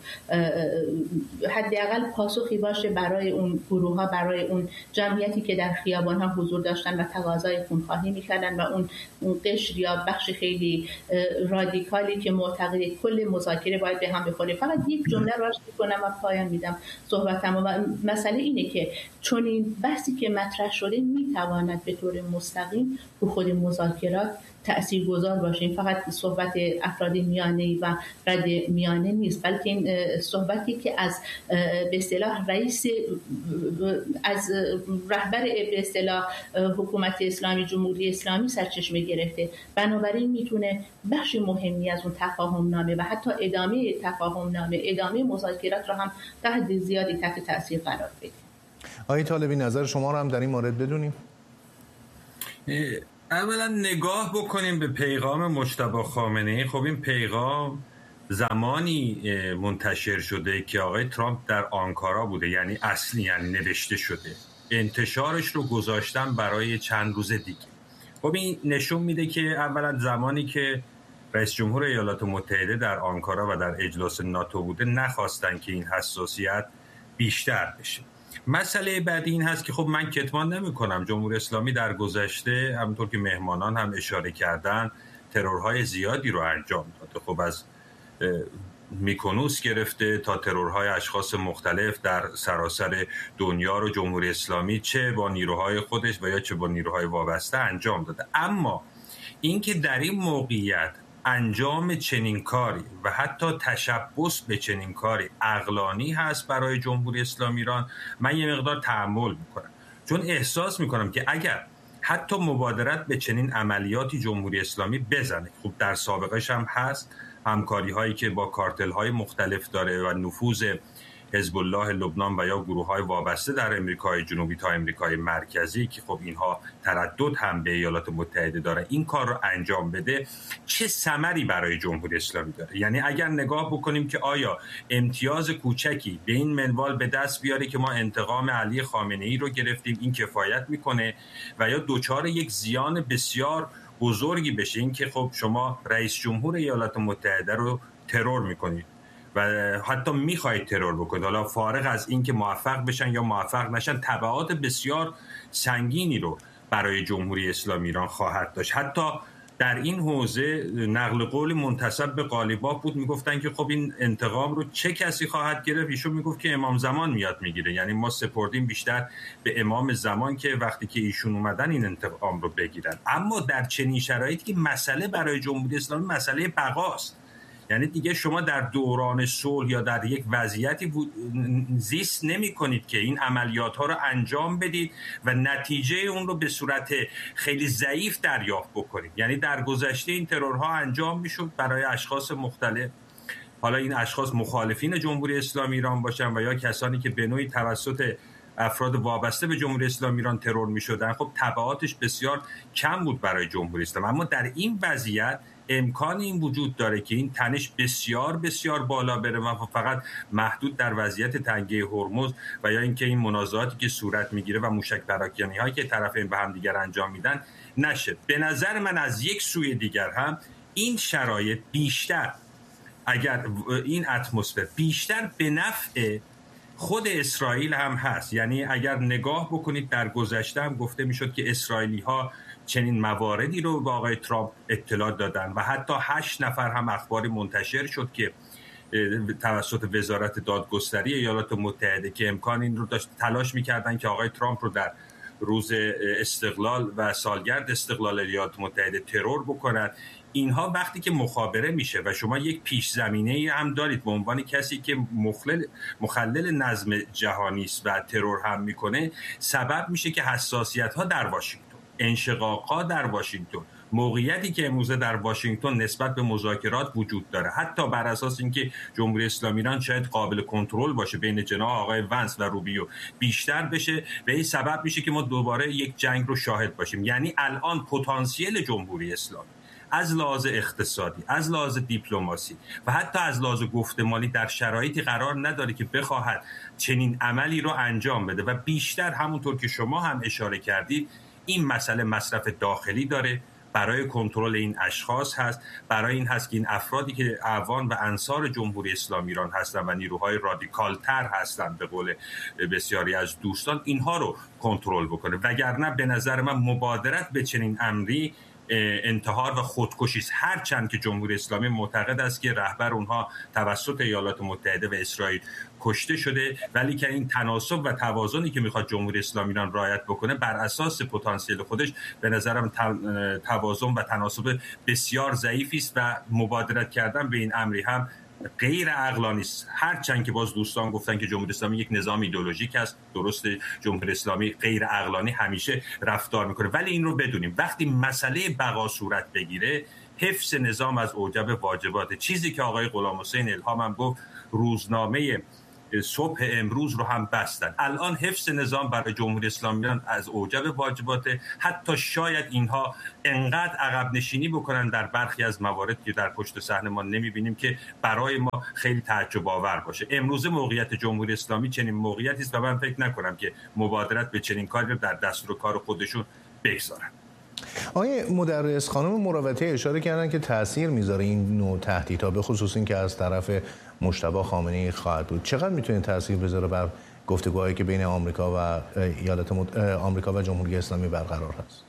Speaker 3: حداقل پاسخی باشه برای اون گروه‌ها، برای اون جمعیتی که در خیابان‌ها حضور داشتن و تقاضای خونخواهی می‌کردن و اون قشر یا بخش خیلی رادیکالی که معتقد کل مذاکره باید به هم بخوره. فقط یک جمله رو عرض می‌کنم و پایان میدم صحبتم. و مسئله اینه که چون این بحثی که مطرح شده می‌تواند به طور مستقیم رو خود مذاکرات تأثیرگذار باشه. این فقط صحبت افراد میانه‌ای و رد میانه نیست، بلکه این صحبتی که از به اصطلاح از رهبر به اصطلاح حکومت اسلامی، جمهوری اسلامی سرچشمه گرفته. بنابراین میتونه بخش مهمی از اون تفاهم نامه و حتی ادامه تفاهم نامه، ادامه مذاکرات رو هم تا حد زیادی تحت تاثیر قرار بده.
Speaker 1: آقای طالبی نظر شما رو هم در این مورد بدونیم.
Speaker 4: اولا نگاه بکنیم به پیغام مجتبی خامنه‌ای. خب این پیغام زمانی منتشر شده که آقای ترامپ در آنکارا بوده، یعنی اصلی، یعنی نوشته شده. انتشارش رو گذاشتن برای چند روز دیگه. خب این نشون میده که اولا زمانی که رئیس جمهور ایالات متحده در آنکارا و در اجلاس ناتو بوده نخواستن که این حساسیت بیشتر بشه. مسئله بعدی این هست که خب من کتمان نمی کنم جمهوری اسلامی در گذشته همونطور که مهمانان هم اشاره کردن ترورهای زیادی رو انجام داده. خب از میکنوس گرفته تا ترورهای اشخاص مختلف در سراسر دنیا رو جمهوری اسلامی چه با نیروهای خودش و یا چه با نیروهای وابسته انجام داده. اما اینکه در این موقعیت انجام چنین کاری و حتی تشبث به چنین کاری عقلانی هست برای جمهوری اسلامی ایران، من یه مقدار تأمل میکنم، چون احساس میکنم که اگر حتی مبادرت به چنین عملیاتی جمهوری اسلامی بزنه، خب در سابقش هم هست، همکاری هایی که با کارتل های مختلف داره و نفوذ حزب الله لبنان و یا گروه های وابسته در امریکای جنوبی تا امریکای مرکزی که خب اینها تردد هم به ایالات متحده داره، این کار رو انجام بده، چه ثمری برای جمهوری اسلامی داره؟ یعنی اگر نگاه بکنیم که آیا امتیاز کوچکی به این منوال به دست بیاره که ما انتقام علی خامنه‌ای رو گرفتیم، این کفایت میکنه و یا دوچار یک زیان بسیار بزرگی بشه، این که خب شما رئیس جمهور ایالات متحده رو ترور میکنید و حتی میخواید ترور بکنید، حالا فارغ از این که موفق بشن یا موفق نشن، تبعات بسیار سنگینی رو برای جمهوری اسلامی ایران خواهد داشت. حتی در این حوزه نقل قول منتسب به قالیباف بود، میگفتن که خب این انتقام رو چه کسی خواهد گرفت؟ ایشون میگفت که امام زمان میاد میگیره، یعنی ما سپردیم بیشتر به امام زمان که وقتی که ایشون اومدن این انتقام رو بگیرن. اما در چنین شرایطی که مسئله برای جمهوری اسلامی مسئله بقاست، یعنی دیگه شما در دوران صلح یا در یک وضعیتی زیست نمی کنید که این عملیات ها رو انجام بدید و نتیجه اون رو به صورت خیلی ضعیف دریافت بکنید. یعنی در گذشته این ترورها انجام میشد برای اشخاص مختلف، حالا این اشخاص مخالفین جمهوری اسلامی ایران باشن و یا کسانی که به نوعی توسط افراد وابسته به جمهوری اسلامی ایران ترور میشدن، خب تبعاتش بسیار کم بود برای جمهوری اسلامی. اما در این وضعیت امکان این وجود داره که این تنش بسیار بسیار بالا بره و فقط محدود در وضعیت تنگه هرمز و یا اینکه این منازعاتی که صورت میگیره و موشک پراکنی هایی که طرفین به هم دیگر انجام میدن نشه. به نظر من از یک سوی دیگر هم این شرایط بیشتر، اگر این اتمسفر بیشتر به نفع خود اسرائیل هم هست. یعنی اگر نگاه بکنید در گذشته هم گفته میشد که اسرائیلی ها چنین مواردی رو به آقای ترامپ اطلاع دادن و حتی 8 نفر هم اخباری منتشر شد که توسط وزارت دادگستری ایالات متحده که امکان این رو داشت تلاش میکردن که آقای ترامپ رو در روز استقلال و سالگرد استقلال ایالات متحده ترور بکنن. اینها وقتی که مخابره میشه و شما یک پیش زمینه هم دارید به عنوان کسی که مخلل نظم جهانی است و ترور هم میکنه، سبب میشه که حساسیت ها در واشنگتن، انشقاق‌ها در واشنگتن، موقعیتی که امروزه در واشنگتن نسبت به مذاکرات وجود داره، حتی بر اساس اینکه جمهوری اسلامی ایران شاید قابل کنترل باشه بین جناح آقای ونس و روبیو بیشتر بشه و این سبب میشه که ما دوباره یک جنگ رو شاهد باشیم. یعنی الان پتانسیل جمهوری اسلامی از لحاظ اقتصادی، از لحاظ دیپلماسی و حتی از لحاظ گفتمانی در شرایطی قرار نداره که بخواهد چنین عملی رو انجام بده و بیشتر همونطور که شما هم اشاره کردید این مسئله مصرف داخلی داره، برای کنترل این اشخاص هست، برای این هست که این افرادی که اعوان و انصار جمهوری اسلامی ایران هستند و نیروهای رادیکال تر هستند به قول بسیاری از دوستان، اینها رو کنترل بکنه. وگرنه به نظر من مبادرت به چنین امری انتحار و خودکشی است، هرچند که جمهوری اسلامی معتقد است که رهبر اونها توسط ایالات متحده و اسرائیل کشته شده، ولی که این تناسب و توازنی که میخواد جمهوری اسلامی ایران رعایت بکنه بر اساس پتانسیل خودش به نظرم توازن و تناسب بسیار ضعیفی است و مبادرت کردن به این امری هم غیر عقلانی است. هرچند که باز دوستان گفتن که جمهوری اسلامی یک نظام ایدئولوژیک است، درسته جمهوری اسلامی غیر عقلانی همیشه رفتار میکنه، ولی این رو بدونیم وقتی مسئله بقا صورت بگیره حفظ نظام از اوجب واجبات، چیزی که آقای غلامحسین الهام هم گفت روزنامه صبح امروز رو هم بستن. الان حفظ نظام برای جمهوری اسلامی از اوجب واجبات، حتی شاید اینها انقدر عقب نشینی بکنن در برخی از موارد که در پشت صحنه ما نمیبینیم که برای ما خیلی تعجب آور باشه. امروز موقعیت جمهوری اسلامی چنین موقعیتی است و من فکر نکنم که مبادرت به چنین کاری رو در دستور کار خودشون بگذارن.
Speaker 1: آقای مدرس، خانم مروتی اشاره کردن که تاثیر میذاره این نوع تهدیدها، به خصوص این که از طرف مجتبی خامنه‌ای خواهد بود. چقدر میتونه تاثیر بذاره بر گفتگوهایی که بین آمریکا و آمریکا و جمهوری اسلامی برقرار هست؟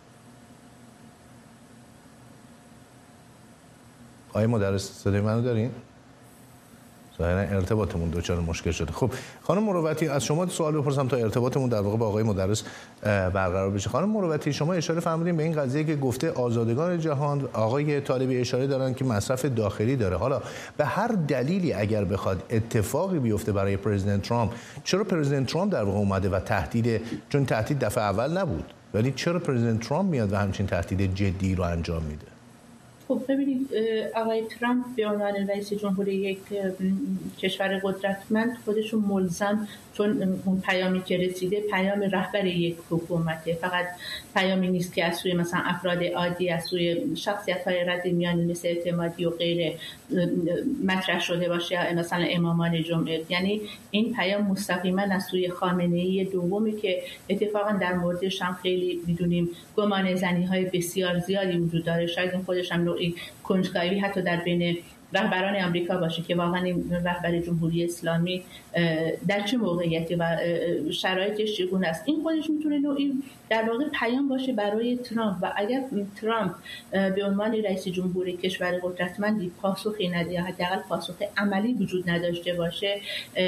Speaker 1: آقای مدرس صدای منو دارین؟ ظاهرا ارتباطمون دچار مشکل شده. خب خانم مروتی، از شما سوال بپرسم تا ارتباطمون در واقع با آقای مدرس برقرار بشه. خانم مروتی، شما اشاره فرمودین به این قضیه که گفته آزادگان جهان، آقای طالبی اشاره دارن که مصرف داخلی داره. حالا به هر دلیلی اگر بخواد اتفاقی بیفته برای پرزیدنت ترامپ، چرا پرزیدنت ترامپ در واقع اومده و چون تهدید دفعه اول نبود، ولی چرا پرزیدنت ترامپ میاد و همچین تهدید جدی رو انجام میده؟
Speaker 3: خب ببینید، آقای ترامپ به عنوان رئیس جمهوری یک کشور قدرتمند خودشون ملزم، چون اون پیامی که رسیده پیام رهبر یک حکومته، فقط پیامی نیست که از سوی مثلا افراد عادی، از سوی شخصیت‌های رد میانی مثل اعتمادی و غیره مطرح شده باشه، یا مثلا امامان جمعه. یعنی این پیام مستقیما از سوی خامنه‌ای دومی که اتفاقا در موردش هم خیلی می‌دونیم گمان زنی‌های بسیار زیادی وجود داره، شاید این خودش هم نوعی کنجکاوی حتی در بین رهبران آمریکا باشه که واقعا این رهبر جمهوری اسلامی در چه موقعیتی و شرایطش چگونه است. این خودش میتونه نوعی در واقع پیام باشه برای ترامپ و اگر ترامپ به عنوان رئیس جمهور کشور قدرتمندی پاسخی نده یا حداقل پاسخ عملی وجود نداشته باشه،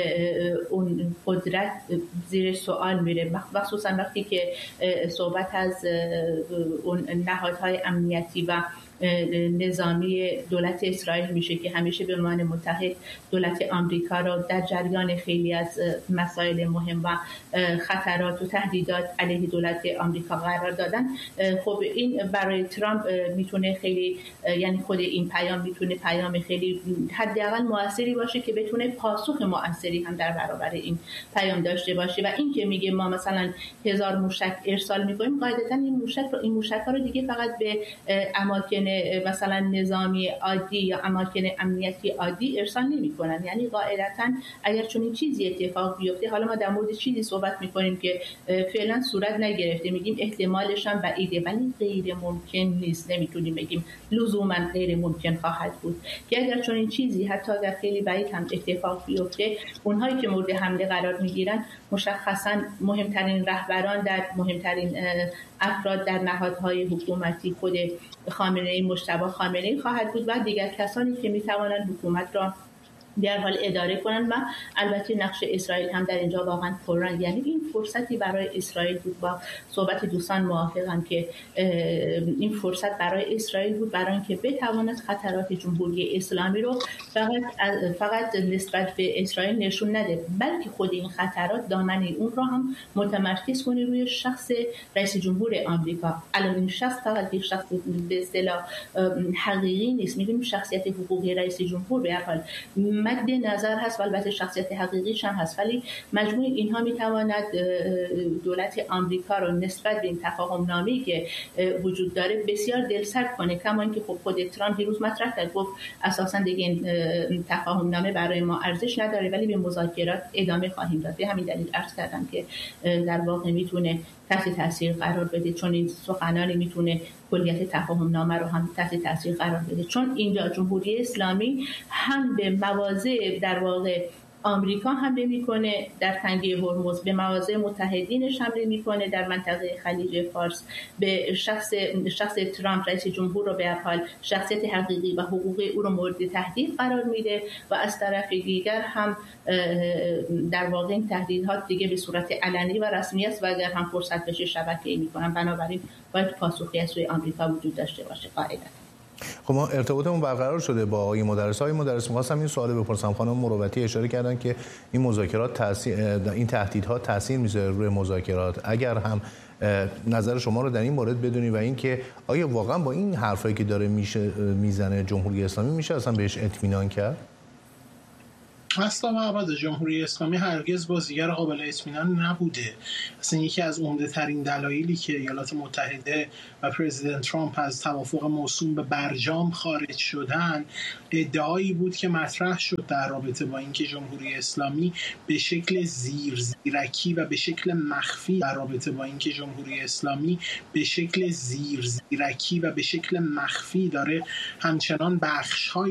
Speaker 3: اون قدرت زیر سوال میره، مخصوصا وقتی که صحبت از اون نهادهای امنیتی و نظامی دولت اسرائیل میشه که همیشه به عنوان متحد دولت آمریکا را در جریان خیلی از مسائل مهم و خطرات و تهدیدات علیه دولت آمریکا قرار دادن. خب این برای ترامپ میتونه خیلی، یعنی خود این پیام میتونه پیام خیلی حداقل موثری باشه که بتونه پاسخ موثری هم در برابر این پیام داشته باشه. و این که میگه ما مثلا 1000 موشک ارسال میکنیم، قاعدتا این موشک‌ها رو دیگه فقط به اماکن مثلا نظامی عادی یا اماکن امنیتی عادی ارسال نمی‌کنن. یعنی قاعدتاً اگر چنین چیزی اتفاق بیفته، حالا ما در مورد چیزی صحبت می‌کنیم که فعلا صورت نگرفته، میگیم احتمالش هم بعیده ولی غیر ممکن نیست، نمیتونیم بگیم لزوما غیر ممکن خواهد بود که اگر چنین چیزی حتی اگر خیلی بعید هم اتفاق بیفته، اونهایی که مورد حمله قرار میگیرن مشخصاً مهمترین رهبران در مهمترین افراد در نهادهای حکومتی، خود خامنه‌ای، مجتبی خامنه‌ای خواهد بود و دیگر کسانی که میتوانند حکومت را در حال اداره کنند. و البته نقش اسرائیل هم در اینجا واقعا پررنگ، یعنی این فرصتی برای اسرائیل بود. با صحبت دوستان موافقم که این فرصت برای اسرائیل بود برای اینکه بتواند خطرات جمهوری اسلامی رو فقط نسبت به اسرائیل نشون نده، بلکه خود این خطرات دامن اون رو هم متمرکز کنه روی شخص رئیس جمهور آمریکا. الان این شخص فقط یک شخص به اصطلاح حقیقی نیست، می‌بینیم شخصیت حقوقی رئیس جمهور به هر حال مد نظر هست و البته شخصیت حقیقیش هم هست، ولی مجموع اینها میتواند دولت آمریکا رو نسبت به این تفاهم نامه‌ای که وجود داره بسیار دلسرد کنه. کما اینکه خب خود ترامپ دیروز مطرح کرد، گفت اساسا دیگه این تفاهم نامه برای ما ارزش نداره ولی به مذاکرات ادامه خواهیم داد. به همین دلیل عرض کردم که در واقع میتونه تحت تاثیر قرار بده، چون این سخنانی میتونه کلیت تفاهم نامه رو هم تحت تاثیر قرار بده، چون اینجا جمهوری اسلامی هم به مواضع در واقع آمریکا حمله میکنه در تنگه هرمز، به مواضع متحدینش حمله میکنه در منطقه خلیج فارس، به شخص ترامپ رئیس جمهور رو به هر حال شخصیت حقیقی و حقوقی او رو مورد تهدید قرار میده و از طرف دیگر هم در واقع این تهدیدات دیگه به صورت علنی و رسمی است و اگر هم فرصت بشه شبکه‌ای میکنن. بنابراین باید پاسخی از سوی آمریکا وجود داشته باشه قاعدتا.
Speaker 1: خب ما ارتباطمون برقرار شده با آقای مدرس. آقای مدرس می‌خواستم این سوال بپرسم. خانم مروتی اشاره کردن که این مذاکرات این تهدیدها تاثیر میذاره روی مذاکرات. اگر هم نظر شما رو در این مورد بدونی و اینکه آیا واقعا با این حرفایی که داره میزنه جمهوری اسلامی میشه اصلا بهش اطمینان کرد؟
Speaker 2: اصلا مبعد جمهوری اسلامی هرگز بازیگر قابل اطمینان نبوده. اصلا یکی از عمده ترین دلایلی که ایالات متحده و پرزیدنت ترامپ از توافق موسوم به برجام خارج شدن ادعایی بود که مطرح شد در رابطه با اینکه جمهوری اسلامی به شکل زیرکی و به شکل مخفی داره همچنان بخش‌های